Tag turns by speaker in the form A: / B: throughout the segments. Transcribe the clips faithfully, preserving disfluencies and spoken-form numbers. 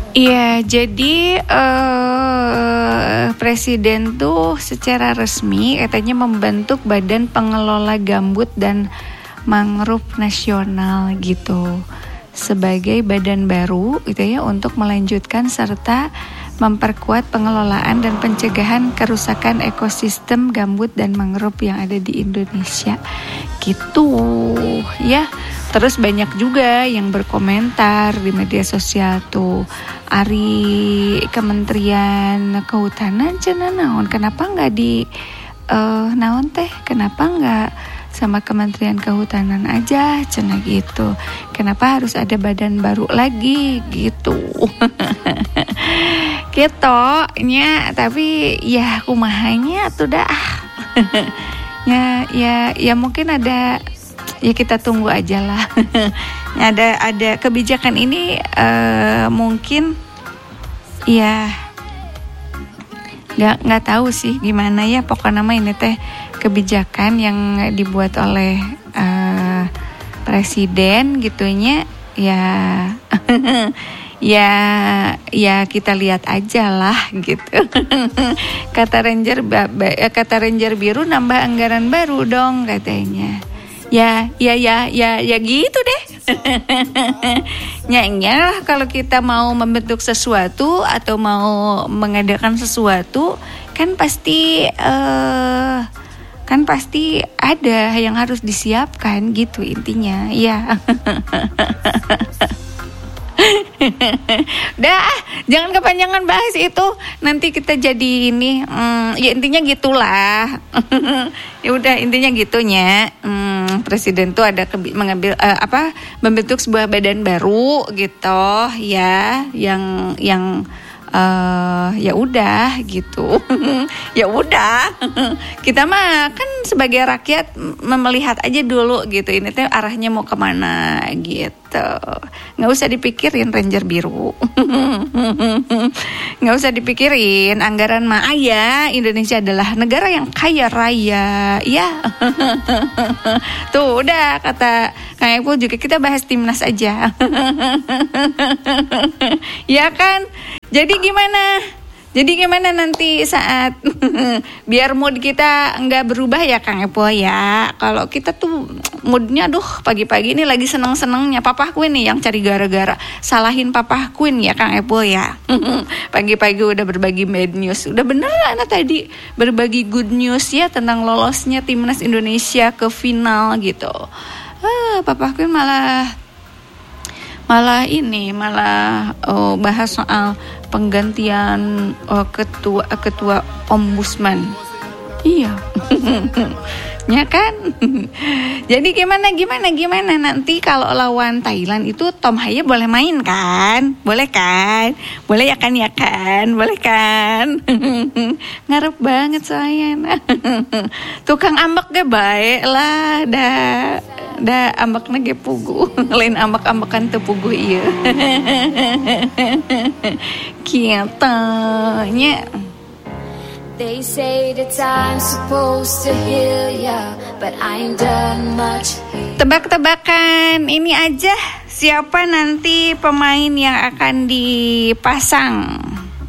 A: Iya, jadi uh, presiden tuh secara resmi katanya membentuk Badan Pengelola Gambut dan Mangrove Nasional gitu sebagai badan baru gitu ya untuk melanjutkan serta memperkuat pengelolaan dan pencegahan kerusakan ekosistem gambut dan mangrove yang ada di Indonesia gitu ya. Terus banyak juga yang berkomentar di media sosial tuh, Ari Kementerian Kehutanan cenah naon, kenapa nggak di uh, naon teh, kenapa nggak sama Kementerian Kehutanan aja cenah gitu, kenapa harus ada badan baru lagi gitu. Gitu nya, tapi ya kumahanya tuh dah. ya ya ya mungkin ada. Ya kita tunggu aja lah. ada ada kebijakan ini uh, mungkin ya nggak nggak tahu sih gimana ya, pokoknya nama ini teh kebijakan yang dibuat oleh uh, presiden gitunya ya. ya ya kita lihat aja lah gitu. Kata Ranger kata Ranger Biru nambah anggaran baru dong katanya. Ya, ya, ya, ya, ya gitu deh. Nyanya kalau kita mau membentuk sesuatu atau mau mengadakan sesuatu, kan pasti, uh, kan pasti ada yang harus disiapkan gitu intinya. Ya. Dah, jangan kepanjangan bahas itu. Nanti kita jadi ini, hmm, ya intinya gitulah. Ya udah intinya gitunya. Hmm, presiden tuh ada kebi- mengambil uh, apa membentuk sebuah badan baru gitu, ya, yang yang Uh, ya udah gitu. Ya udah. Kita mah kan sebagai rakyat melihat aja dulu gitu. Ini teh arahnya mau kemana gitu. Nggak usah dipikirin Ranger Biru. Nggak usah dipikirin. Anggaran mah aya. Indonesia adalah negara yang kaya raya. Ya. Tuh udah kata Kang Epul juga, kita bahas timnas aja. Ya kan. Jadi gimana? Jadi gimana nanti saat biar mood kita nggak berubah ya Kang Epul ya. Kalau kita tuh moodnya aduh pagi-pagi ini lagi seneng-senengnya, Papa Queen nih yang cari gara-gara. Salahin Papa Queen ya Kang Epul ya. Pagi-pagi udah berbagi bad news. Udah bener anak tadi berbagi good news ya tentang lolosnya timnas Indonesia ke final gitu. Ah, Papa Queen malah malah ini malah oh, bahas soal penggantian oh, ketua ketua ombudsman. Iya. Ya kan? Jadi gimana gimana gimana nanti kalau lawan Thailand itu Tom Haye boleh main kan? Boleh kan? Boleh ya kan ya kan? Boleh kan? Ngarep banget saya. Tukang ambek ge bae lah dah. Da ambakna ge pugu, lain ambak-ambakan teu pugu ieu. Kieu nya.
B: They say that I'm supposed to heal ya, but I ain't done much.
A: Tebak-tebakan ini aja, siapa nanti pemain yang akan dipasang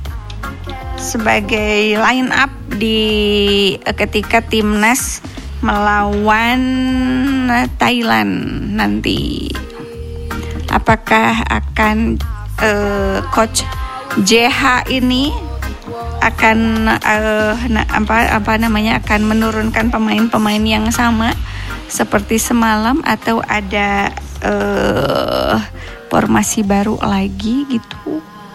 A: sebagai line up di ketika timnas melawan Thailand nanti. Apakah akan uh, coach J H ini akan uh, na, apa apa namanya akan menurunkan pemain-pemain yang sama seperti semalam atau ada uh, formasi baru lagi gitu?